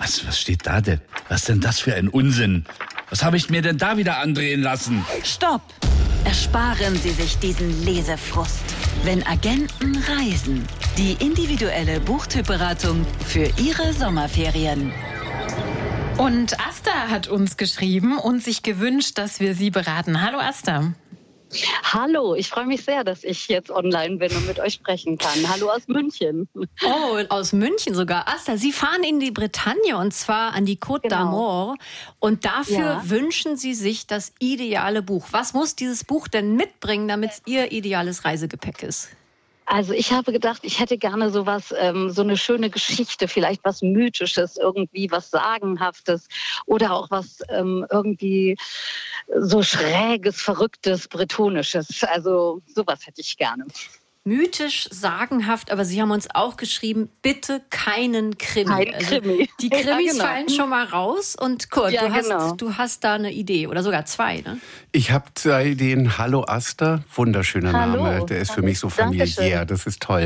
Was steht da denn? Was ist denn das für ein Unsinn? Was habe ich mir denn da wieder andrehen lassen? Stopp! Ersparen Sie sich diesen Lesefrust. Wenn Agenten reisen. Die individuelle Buchtypberatung für Ihre Sommerferien. Und Asta hat uns geschrieben und sich gewünscht, dass wir sie beraten. Hallo Asta. Hallo, ich freue mich sehr, dass ich jetzt online bin und mit euch sprechen kann. Hallo aus München. Oh, aus München sogar. Asta, Sie fahren in die Bretagne und zwar an die Côte d'Armor. Und dafür wünschen Sie sich das ideale Buch. Was muss dieses Buch denn mitbringen, damit es Ihr ideales Reisegepäck ist? Also ich habe gedacht, ich hätte gerne sowas, so eine schöne Geschichte, vielleicht was Mythisches, irgendwie was Sagenhaftes oder auch was irgendwie so Schräges, Verrücktes, Bretonisches. Also sowas hätte ich gerne. Mythisch, sagenhaft, aber Sie haben uns auch geschrieben, bitte keinen Krimi. Kein Krimi. Die Krimis fallen schon mal raus. Und Kurt, du hast da eine Idee oder sogar zwei, ne? Ich habe 2 Ideen. Hallo Asta, wunderschöner Name. Der ist für mich so familiär, das ist toll.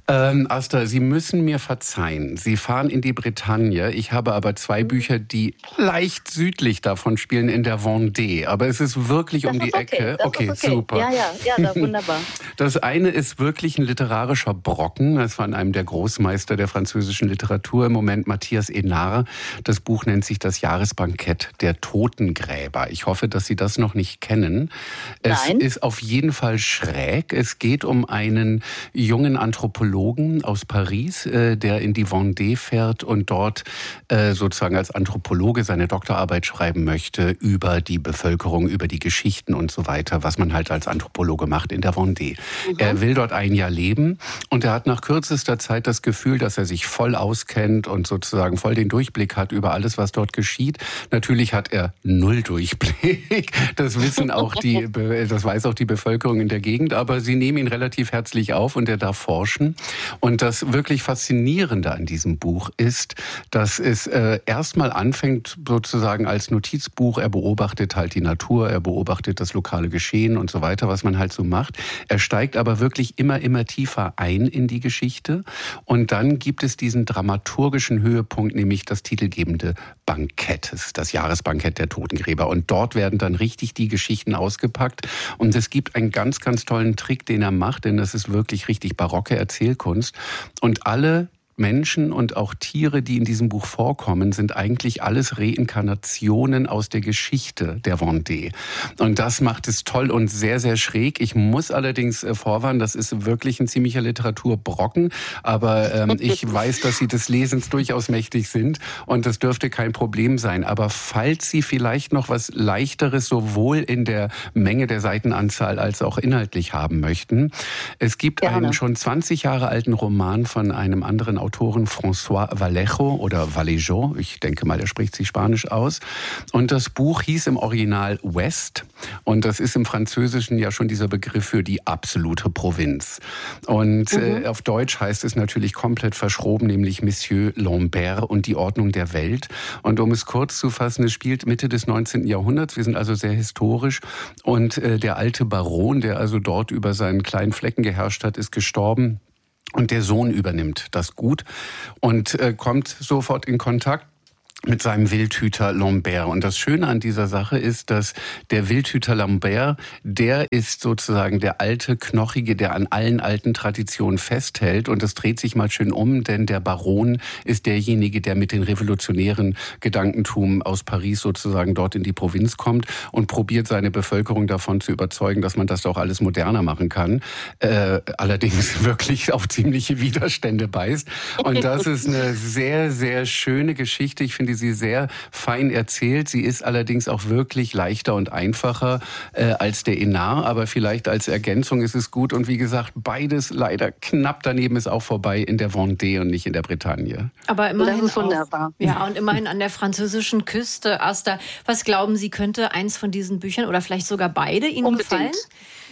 Asta, Sie müssen mir verzeihen. Sie fahren in die Bretagne. Ich habe aber 2 Bücher, die leicht südlich davon spielen, in der Vendée. Aber es ist wirklich um die Ecke. Okay, super. Ja, wunderbar. Das eine ist wirklich ein literarischer Brocken. Das war von einem der Großmeister der französischen Literatur im Moment, Matthias Hénard. Das Buch nennt sich Das Jahresbankett der Totengräber. Ich hoffe, dass Sie das noch nicht kennen. Es ist auf jeden Fall schräg. Es geht um einen jungen Anthropologen aus Paris, der in die Vendée fährt und dort sozusagen als Anthropologe seine Doktorarbeit schreiben möchte über die Bevölkerung, über die Geschichten und so weiter, was man halt als Anthropologe macht in der Vendée. Er will dort ein Jahr leben und er hat nach kürzester Zeit das Gefühl, dass er sich voll auskennt und sozusagen voll den Durchblick hat über alles, was dort geschieht. Natürlich hat er null Durchblick. Das wissen auch das weiß auch die Bevölkerung in der Gegend, aber sie nehmen ihn relativ herzlich auf und er darf forschen. Und das wirklich Faszinierende an diesem Buch ist, dass es erstmal anfängt sozusagen als Notizbuch. Er beobachtet halt die Natur, er beobachtet das lokale Geschehen und so weiter, was man halt so macht. Er steigt aber wirklich immer tiefer ein in die Geschichte. Und dann gibt es diesen dramaturgischen Höhepunkt, nämlich das titelgebende Bankett, das Jahresbankett der Totengräber. Und dort werden dann richtig die Geschichten ausgepackt. Und es gibt einen ganz, ganz tollen Trick, den er macht, denn das ist wirklich richtig barocke Erzählkunst. Und alle Menschen und auch Tiere, die in diesem Buch vorkommen, sind eigentlich alles Reinkarnationen aus der Geschichte der Vendée. Und das macht es toll und sehr, sehr schräg. Ich muss allerdings vorwarnen, das ist wirklich ein ziemlicher Literaturbrocken, aber ich weiß, dass Sie des Lesens durchaus mächtig sind und das dürfte kein Problem sein. Aber falls Sie vielleicht noch was Leichteres sowohl in der Menge der Seitenanzahl als auch inhaltlich haben möchten, es gibt einen schon 20 Jahre alten Roman von einem anderen Autoren, François Vallejo oder Vallejo, ich denke mal, er spricht sich Spanisch aus. Und das Buch hieß im Original West und das ist im Französischen ja schon dieser Begriff für die absolute Provinz. Und auf Deutsch heißt es natürlich komplett verschroben, nämlich Monsieur Lambert und die Ordnung der Welt. Und um es kurz zu fassen, es spielt Mitte des 19. Jahrhunderts, wir sind also sehr historisch und der alte Baron, der also dort über seinen kleinen Flecken geherrscht hat, ist gestorben. Und der Sohn übernimmt das Gut und kommt sofort in Kontakt mit seinem Wildhüter Lambert. Und das Schöne an dieser Sache ist, dass der Wildhüter Lambert, der ist sozusagen der alte Knochige, der an allen alten Traditionen festhält. Und es dreht sich mal schön um, denn der Baron ist derjenige, der mit den revolutionären Gedankentum aus Paris sozusagen dort in die Provinz kommt und probiert seine Bevölkerung davon zu überzeugen, dass man das doch alles moderner machen kann. Allerdings wirklich auf ziemliche Widerstände beißt. Und das ist eine sehr, sehr schöne Geschichte. Ich finde sie sehr fein erzählt. Sie ist allerdings auch wirklich leichter und einfacher als der Hénard, aber vielleicht als Ergänzung ist es gut. Und wie gesagt, beides leider knapp daneben ist auch vorbei in der Vendée und nicht in der Bretagne. Aber immerhin das ist wunderbar. Ja, und immerhin an der französischen Küste. Asta, was glauben Sie, könnte eins von diesen Büchern oder vielleicht sogar beide Ihnen gefallen?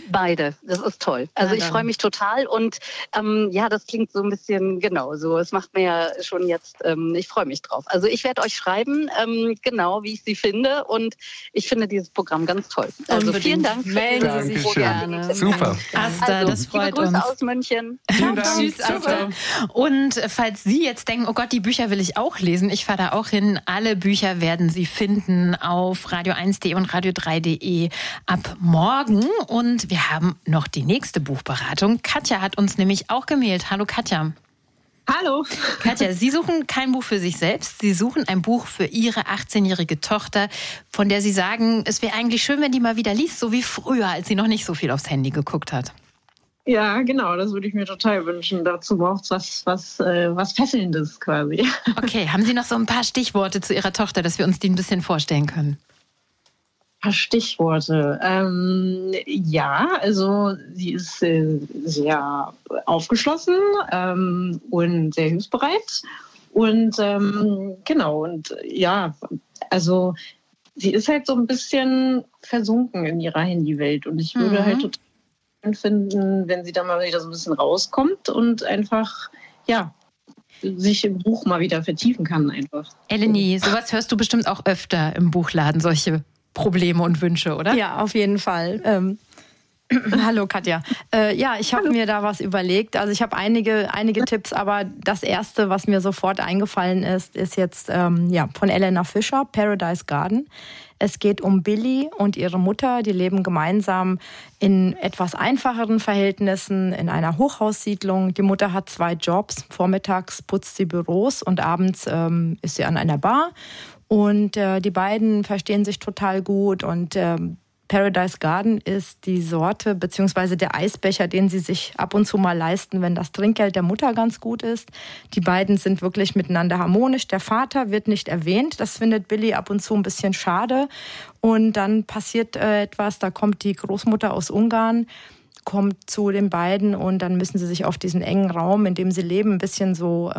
Beide, das ist toll. Also ich freue mich total und das klingt so ein bisschen so. Es macht mir ja schon jetzt, ich freue mich drauf. Also ich werde euch schreiben, genau wie ich sie finde und ich finde dieses Programm ganz toll. Also vielen Dank. Melden Sie sich gerne. Super. Asta, das freut Grüße uns. aus München. Vielen Dank. Tschüss, Asta. Und falls Sie jetzt denken, oh Gott, die Bücher will ich auch lesen, ich fahre da auch hin. Alle Bücher werden Sie finden auf radio1.de und radio3.de ab morgen. Und wir haben noch die nächste Buchberatung. Katja hat uns nämlich auch gemailt. Hallo Katja. Hallo. Katja, Sie suchen kein Buch für sich selbst. Sie suchen ein Buch für Ihre 18-jährige Tochter, von der Sie sagen, es wäre eigentlich schön, wenn die mal wieder liest, so wie früher, als sie noch nicht so viel aufs Handy geguckt hat. Ja, genau, das würde ich mir total wünschen. Dazu braucht es was Fesselndes quasi. Okay, haben Sie noch so ein paar Stichworte zu Ihrer Tochter, dass wir uns die ein bisschen vorstellen können? Ein paar Stichworte. Also sie ist sehr aufgeschlossen und sehr hilfsbereit. Und also sie ist halt so ein bisschen versunken in ihrer Handywelt. Und ich würde halt total finden, wenn sie da mal wieder so ein bisschen rauskommt und einfach, sich im Buch mal wieder vertiefen kann einfach. Eleni, sowas hörst du bestimmt auch öfter im Buchladen, solche Probleme und Wünsche, oder? Ja, auf jeden Fall. Hallo Katja. Ich habe mir da was überlegt. Also ich habe einige Tipps, aber das erste, was mir sofort eingefallen ist jetzt von Elena Fischer, Paradise Garden. Es geht um Billy und ihre Mutter. Die leben gemeinsam in etwas einfacheren Verhältnissen in einer Hochhaussiedlung. Die Mutter hat 2 Jobs. Vormittags putzt sie Büros und abends ist sie an einer Bar. Und die beiden verstehen sich total gut. Und Paradise Garden ist die Sorte bzw. der Eisbecher, den sie sich ab und zu mal leisten, wenn das Trinkgeld der Mutter ganz gut ist. Die beiden sind wirklich miteinander harmonisch. Der Vater wird nicht erwähnt. Das findet Billy ab und zu ein bisschen schade. Und dann passiert etwas. Da kommt die Großmutter aus Ungarn, kommt zu den beiden und dann müssen sie sich auf diesen engen Raum, in dem sie leben, ein bisschen so,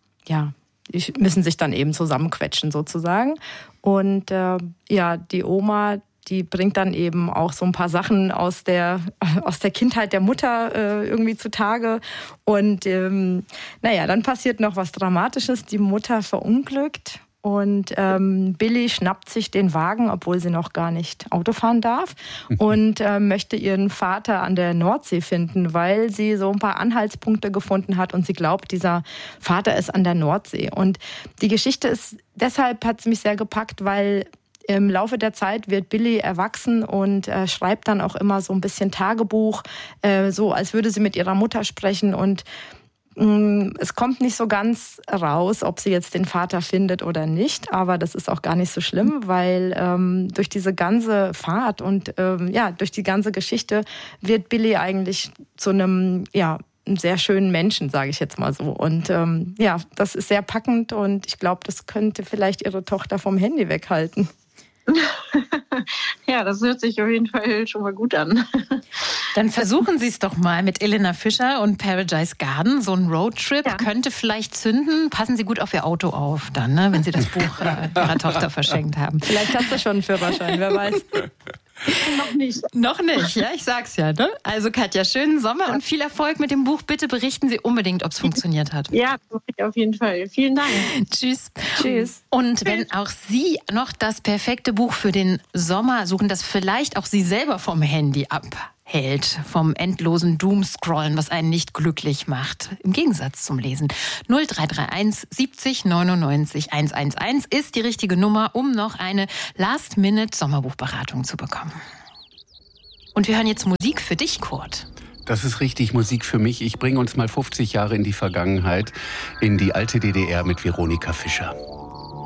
müssen sich dann eben zusammenquetschen sozusagen. Und die Oma, die bringt dann eben auch so ein paar Sachen aus der Kindheit der Mutter irgendwie zutage. Und dann passiert noch was Dramatisches. Die Mutter verunglückt und Billy schnappt sich den Wagen, obwohl sie noch gar nicht Auto fahren darf und möchte ihren Vater an der Nordsee finden, weil sie so ein paar Anhaltspunkte gefunden hat und sie glaubt, dieser Vater ist an der Nordsee. Und die Geschichte deshalb hat sie mich sehr gepackt, weil im Laufe der Zeit wird Billy erwachsen und schreibt dann auch immer so ein bisschen Tagebuch, so als würde sie mit ihrer Mutter sprechen. Und es kommt nicht so ganz raus, ob sie jetzt den Vater findet oder nicht. Aber das ist auch gar nicht so schlimm, weil durch diese ganze Fahrt und durch die ganze Geschichte wird Billy eigentlich zu einem sehr schönen Menschen, sage ich jetzt mal so. Und das ist sehr packend und ich glaube, das könnte vielleicht ihre Tochter vom Handy weghalten. Ja, das hört sich auf jeden Fall schon mal gut an. Dann versuchen Sie es doch mal mit Elena Fischer und Paradise Garden. So ein Roadtrip könnte vielleicht zünden. Passen Sie gut auf Ihr Auto auf dann, ne, wenn Sie das Buch Ihrer Tochter verschenkt haben. Vielleicht hast du schon einen Führerschein, wer weiß. Noch nicht. Noch nicht, ja, ich sag's ja. Ne? Also Katja, schönen Sommer und viel Erfolg mit dem Buch. Bitte berichten Sie unbedingt, ob es funktioniert hat. Ja, auf jeden Fall. Vielen Dank. Tschüss. Tschüss. Und wenn auch Sie noch das perfekte Buch für den Sommer suchen, das vielleicht auch Sie selber vom Handy abhält, vom endlosen Doomscrollen, was einen nicht glücklich macht, im Gegensatz zum Lesen. 0331 70 99 111 ist die richtige Nummer, um noch eine Last-Minute-Sommerbuchberatung zu bekommen. Und wir hören jetzt Musik für dich, Kurt. Das ist richtig, Musik für mich. Ich bringe uns mal 50 Jahre in die Vergangenheit, in die alte DDR mit Veronika Fischer.